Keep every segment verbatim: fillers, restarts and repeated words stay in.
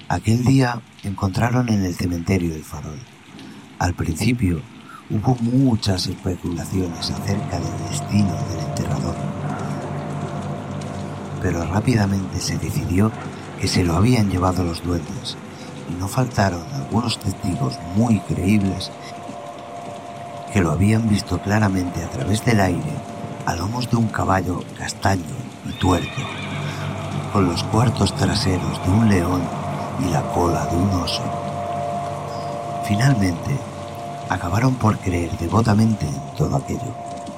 Aquel día encontraron en el cementerio el farol. Al principio hubo muchas especulaciones acerca del destino del enterrador, pero rápidamente se decidió que se lo habían llevado los duendes, y no faltaron algunos testigos muy creíbles que lo habían visto claramente a través del aire a lomos de un caballo castaño y tuerto, con los cuartos traseros de un león y la cola de un oso. Finalmente, acabaron por creer devotamente en todo aquello.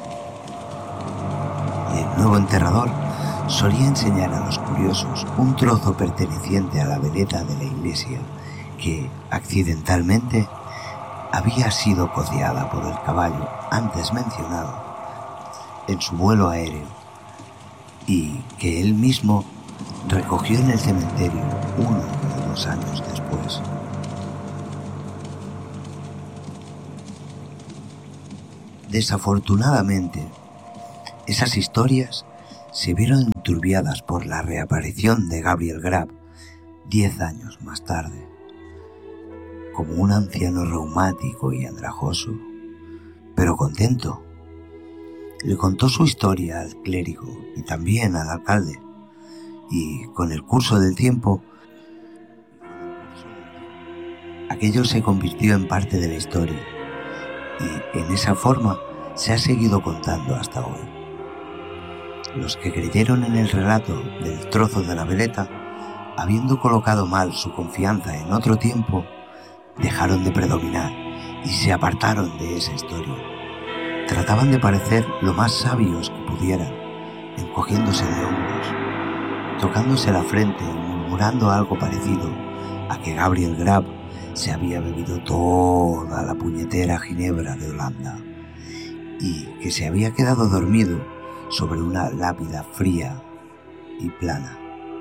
Y el nuevo enterrador solía enseñar a los curiosos un trozo perteneciente a la veleta de la iglesia que, accidentalmente, había sido cociada por el caballo antes mencionado en su vuelo aéreo, y que él mismo recogió en el cementerio uno o dos años después. Desafortunadamente, esas historias se vieron enturbiadas por la reaparición de Gabriel Grab diez años más tarde, como un anciano reumático y andrajoso, pero contento. Le contó su historia al clérigo y también al alcalde, y con el curso del tiempo, aquello se convirtió en parte de la historia, y en esa forma se ha seguido contando hasta hoy. Los que creyeron en el relato del trozo de la veleta, habiendo colocado mal su confianza en otro tiempo, dejaron de predominar y se apartaron de esa historia. Trataban de parecer lo más sabios que pudieran, encogiéndose de hombros, tocándose la frente y murmurando algo parecido a que Gabriel Grab se había bebido toda la puñetera ginebra de Holanda y que se había quedado dormido sobre una lápida fría y plana.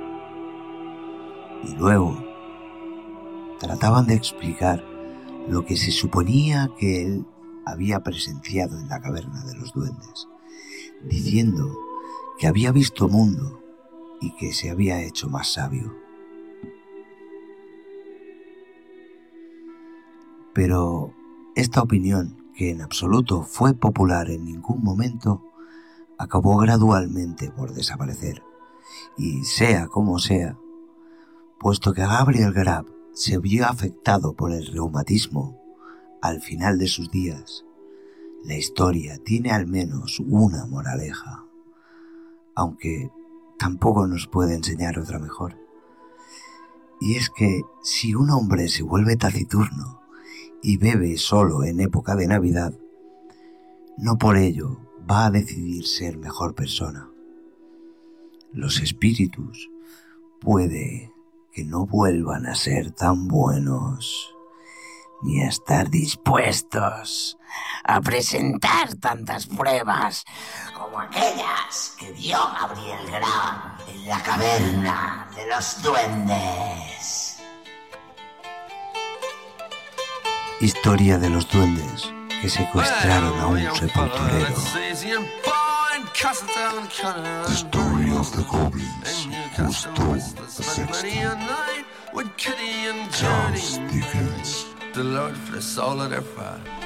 Y luego trataban de explicar lo que se suponía que él había presenciado en la caverna de los duendes, diciendo que había visto mundo y que se había hecho más sabio. Pero esta opinión, que en absoluto fue popular en ningún momento, acabó gradualmente por desaparecer, y sea como sea, puesto que Gabriel Grab se vio afectado por el reumatismo al final de sus días, la historia tiene al menos una moraleja, aunque tampoco nos puede enseñar otra mejor. Y es que si un hombre se vuelve taciturno y bebe solo en época de Navidad, no por ello va a decidir ser mejor persona. Los espíritus puede que no vuelvan a ser tan buenos, ni a estar dispuestos a presentar tantas pruebas como aquellas que dio Gabriel Grab en la caverna de los duendes. Historia de los duendes que secuestraron a un sepulturero. The story of the goblins who stole the sexton. Charles Dickens. The Lord for the soul of their father.